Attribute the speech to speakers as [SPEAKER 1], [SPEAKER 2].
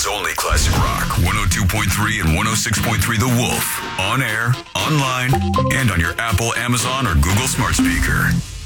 [SPEAKER 1] only classic rock. 102.3 and 106.3 The Wolf. On air, online, and on your Apple, Amazon, or Google smart speaker.